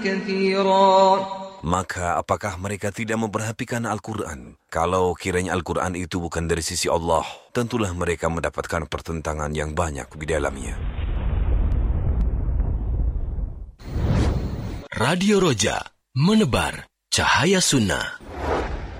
كثيرا. Maka apakah mereka tidak memperhatikan Al-Quran? Kalau kiranya Al-Quran itu bukan dari sisi Allah, tentulah mereka mendapatkan pertentangan yang banyak di dalamnya. Radio Roja, menebar cahaya sunnah.